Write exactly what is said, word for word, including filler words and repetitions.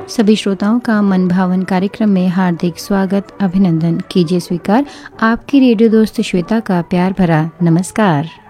सभी श्रोताओं का मन भावन कार्यक्रम में हार्दिक स्वागत, अभिनंदन कीजिए स्वीकार आपकी रेडियो दोस्त श्वेता का प्यार भरा नमस्कार।